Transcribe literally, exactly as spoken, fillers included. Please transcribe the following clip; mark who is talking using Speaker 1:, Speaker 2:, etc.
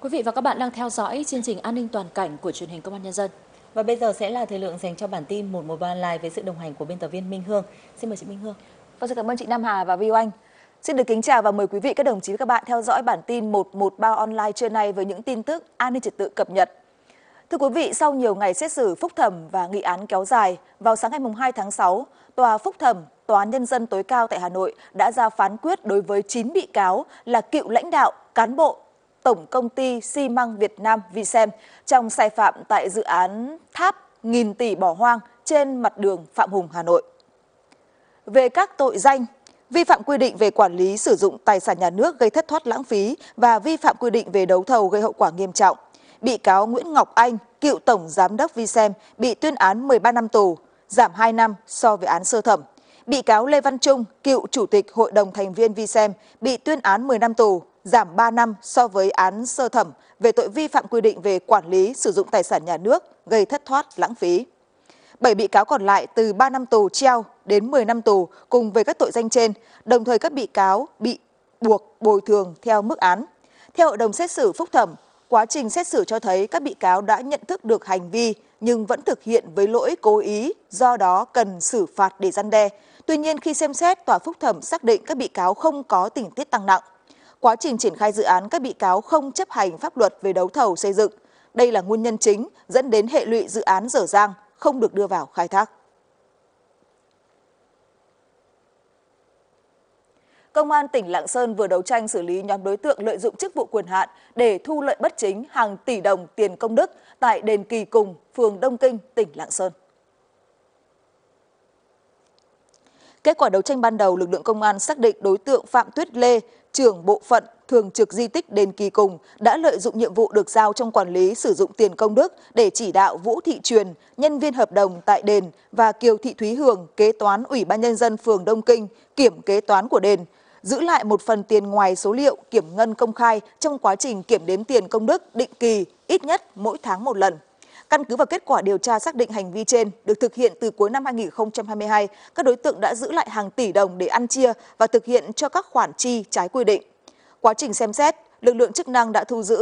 Speaker 1: Quý vị và các bạn đang theo dõi chương trình An ninh toàn cảnh của truyền hình Công an Nhân dân.
Speaker 2: Và bây giờ sẽ là thời lượng dành cho bản tin một một ba online với sự đồng hành của biên tập viên Minh Hương. Xin mời chị Minh Hương.
Speaker 3: Vâng, xin cảm ơn chị Nam Hà và Vi Oanh. Xin được kính chào và mời quý vị các đồng chí và các bạn theo dõi bản tin một một ba online trưa nay với những tin tức an ninh trật tự cập nhật. Thưa quý vị, sau nhiều ngày xét xử phúc thẩm và nghị án kéo dài, vào sáng ngày hai tháng sáu, Tòa Phúc thẩm Tòa án Nhân dân tối cao tại Hà Nội đã ra phán quyết đối với chín bị cáo là cựu lãnh đạo, cán bộ Tổng công ty xi măng Việt Nam Vicem trong sai phạm tại dự án tháp nghìn tỷ bỏ hoang trên mặt đường Phạm Hùng, Hà Nội. Về các tội danh vi phạm quy định về quản lý sử dụng tài sản nhà nước gây thất thoát lãng phí và vi phạm quy định về đấu thầu gây hậu quả nghiêm trọng, bị cáo Nguyễn Ngọc Anh, cựu Tổng Giám đốc Vicem bị tuyên án mười ba năm tù, giảm hai năm so với án sơ thẩm. Bị cáo Lê Văn Trung, cựu Chủ tịch Hội đồng thành viên Vicem bị tuyên án mười năm tù, giảm ba năm so với án sơ thẩm về tội vi phạm quy định về quản lý sử dụng tài sản nhà nước gây thất thoát lãng phí. Bảy bị cáo còn lại từ ba năm tù treo đến mười năm tù cùng về các tội danh trên, đồng thời các bị cáo bị buộc bồi thường theo mức án. Theo hội đồng xét xử phúc thẩm, quá trình xét xử cho thấy các bị cáo đã nhận thức được hành vi nhưng vẫn thực hiện với lỗi cố ý, do đó cần xử phạt để răn đe. Tuy nhiên, khi xem xét, Tòa Phúc thẩm xác định các bị cáo không có tình tiết tăng nặng. Quá trình triển khai dự án, các bị cáo không chấp hành pháp luật về đấu thầu xây dựng. Đây là nguyên nhân chính dẫn đến hệ lụy dự án dở dang, không được đưa vào khai thác. Công an tỉnh Lạng Sơn vừa đấu tranh xử lý nhóm đối tượng lợi dụng chức vụ quyền hạn để thu lợi bất chính hàng tỷ đồng tiền công đức tại đền Kỳ Cùng, phường Đông Kinh, tỉnh Lạng Sơn. Kết quả đấu tranh ban đầu, lực lượng công an xác định đối tượng Phạm Tuyết Lê, trưởng bộ phận thường trực di tích đền Kỳ Cùng, đã lợi dụng nhiệm vụ được giao trong quản lý sử dụng tiền công đức để chỉ đạo Vũ Thị Truyền, nhân viên hợp đồng tại đền, và Kiều Thị Thúy Hường, kế toán Ủy ban Nhân dân phường Đông Kinh, kiểm kế toán của đền, giữ lại một phần tiền ngoài số liệu kiểm ngân công khai trong quá trình kiểm đếm tiền công đức định kỳ ít nhất mỗi tháng một lần. Căn cứ vào kết quả điều tra xác định hành vi trên được thực hiện từ cuối năm hai nghìn không trăm hai mươi hai, các đối tượng đã giữ lại hàng tỷ đồng để ăn chia và thực hiện cho các khoản chi trái quy định. Quá trình xem xét, lực lượng chức năng đã thu giữ